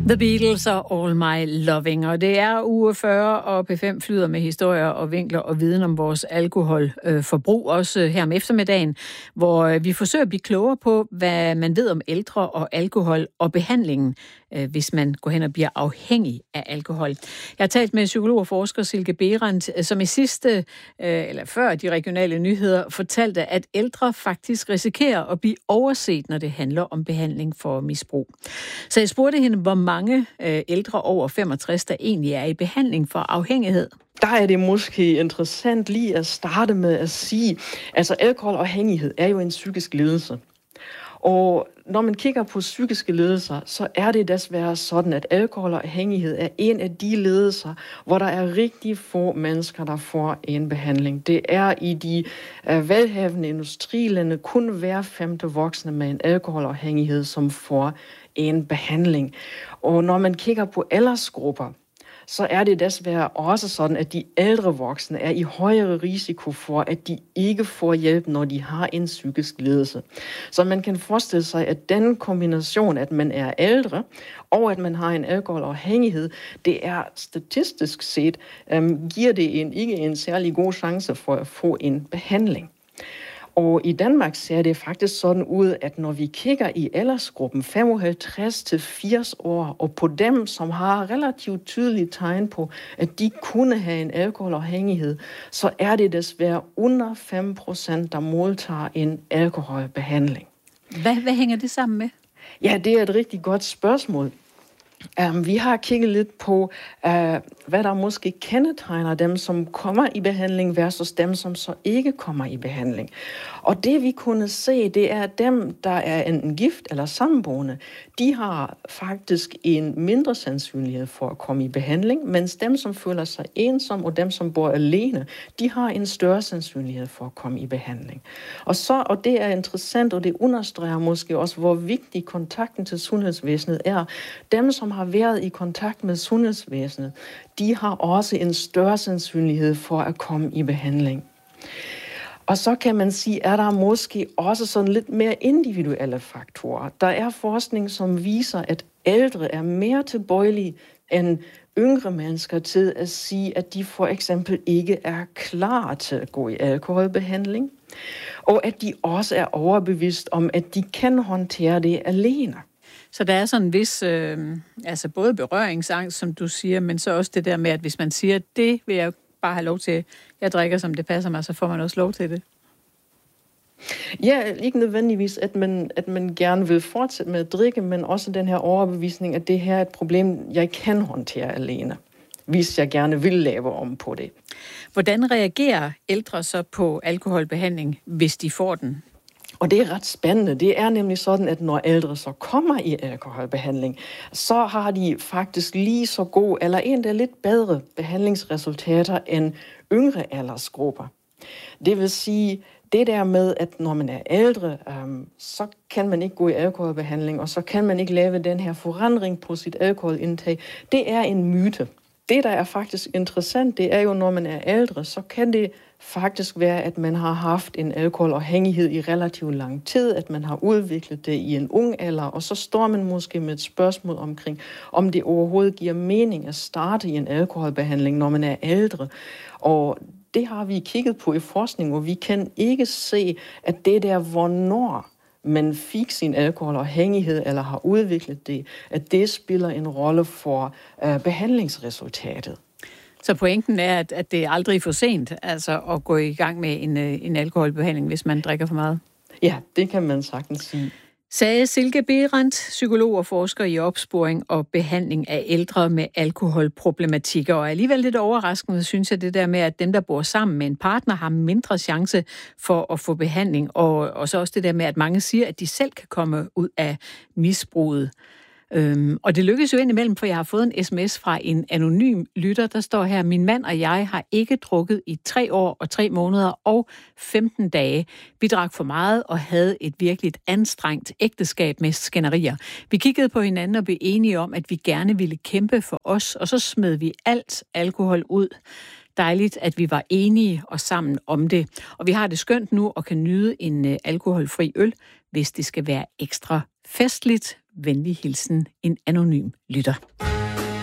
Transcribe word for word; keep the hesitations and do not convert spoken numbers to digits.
The Beatles og All My Loving, og det er uge fyrre, og P fem flyder med historier og vinkler og viden om vores alkoholforbrug, også her om eftermiddagen, hvor vi forsøger at blive klogere på, hvad man ved om ældre og alkohol og behandlingen, hvis man går hen og bliver afhængig af alkohol. Jeg har talt med psykolog og forsker Silke Behrendt, som i sidste, eller før de regionale nyheder, fortalte, at ældre faktisk risikerer at blive overset, når det handler om behandling for misbrug. Så jeg spurgte hende, hvor mange ældre over femogtres, der egentlig er i behandling for afhængighed. Der er det måske interessant lige at starte med at sige, altså alkoholafhængighed er jo en psykisk lidelse. Og når man kigger på psykiske lidelser, så er det desværre sådan, at alkoholafhængighed er en af de lidelser, hvor der er rigtig få mennesker, der får en behandling. Det er i de uh, velhavende industrilande kun hver femte voksne med en alkoholafhængighed, som får en behandling. Og når man kigger på aldersgrupper, så er det desværre også sådan, at de ældre voksne er i højere risiko for, at de ikke får hjælp, når de har en psykisk lidelse. Så man kan forestille sig, at den kombination, at man er ældre, og at man har en alkoholafhængighed, det er statistisk set, øhm, giver det en, ikke en særlig god chance for at få en behandling. Og i Danmark ser det faktisk sådan ud, at når vi kigger i aldersgruppen femoghalvtreds til firs år, og på dem, som har relativt tydelige tegn på, at de kunne have en alkoholafhængighed, så er det desværre under fem procent, der modtager en alkoholbehandling. Hvad, hvad hænger det sammen med? Ja, det er et rigtig godt spørgsmål. Um, vi har kigget lidt på, uh, hvad der måske kendetegner dem, som kommer i behandling, versus dem, som så ikke kommer i behandling. Og det vi kunne se, det er dem, der er enten gift eller samboende, de har faktisk en mindre sandsynlighed for at komme i behandling, mens dem, som føler sig ensom, og dem, som bor alene, de har en større sandsynlighed for at komme i behandling. Og, så, og det er interessant, og det understreger måske også, hvor vigtig kontakten til sundhedsvæsenet er. Dem, som har været i kontakt med sundhedsvæsenet, de har også en større sandsynlighed for at komme i behandling. Og så kan man sige, at der måske også sådan lidt mere individuelle faktorer. Der er forskning, som viser, at ældre er mere tilbøjelige end yngre mennesker til at sige, at de for eksempel ikke er klar til at gå i alkoholbehandling, og at de også er overbevist om, at de kan håndtere det alene. Så der er sådan en vis, øh, altså både berøringsangst, som du siger, men så også det der med, at hvis man siger, det vil jeg bare have lov til, jeg drikker, som det passer mig, så får man også lov til det. Ja, ikke nødvendigvis, at man, at man gerne vil fortsætte med at drikke, men også den her overbevisning, at det her er et problem, jeg kan håndtere alene, hvis jeg gerne vil lave om på det. Hvordan reagerer ældre så på alkoholbehandling, hvis de får den? Og det er ret spændende. Det er nemlig sådan, at når ældre så kommer i alkoholbehandling, så har de faktisk lige så gode, eller endda lidt bedre behandlingsresultater end yngre aldersgrupper. Det vil sige, det der med, at når man er ældre, øhm, så kan man ikke gå i alkoholbehandling, og så kan man ikke lave den her forandring på sit alkoholindtag. Det er en myte. Det, der er faktisk interessant, det er jo, når man er ældre, så kan det faktisk være, at man har haft en alkoholafhængighed i relativt lang tid, at man har udviklet det i en ung alder, og så står man måske med et spørgsmål omkring, om det overhovedet giver mening at starte i en alkoholbehandling, når man er ældre. Og det har vi kigget på i forskning, og vi kan ikke se, at det der, hvornår man fik sin alkoholafhængighed eller har udviklet det, at det spiller en rolle for uh, behandlingsresultatet. Så pointen er, at, at det er aldrig for sent altså at gå i gang med en, en alkoholbehandling, hvis man drikker for meget? Ja, det kan man sagtens sige. Sagde Silke Behrendt, psykolog og forsker i opsporing og behandling af ældre med alkoholproblematikker. Og alligevel lidt overraskende, synes jeg, det der med, at dem, der bor sammen med en partner, har mindre chance for at få behandling. Og, og så også det der med, at mange siger, at de selv kan komme ud af misbruget. Øhm, og det lykkes jo indimellem, for jeg har fået en sms fra en anonym lytter, der står her: min mand og jeg har ikke drukket i tre år og tre måneder og femten dage. Vi drak for meget og havde et virkelig anstrengt ægteskab med skænderier. Vi kiggede på hinanden og blev enige om, at vi gerne ville kæmpe for os, og så smed vi alt alkohol ud. Dejligt, at vi var enige og sammen om det. Og vi har det skønt nu og kan nyde en uh, alkoholfri øl, hvis det skal være ekstra festligt. Venlig hilsen, en anonym lytter.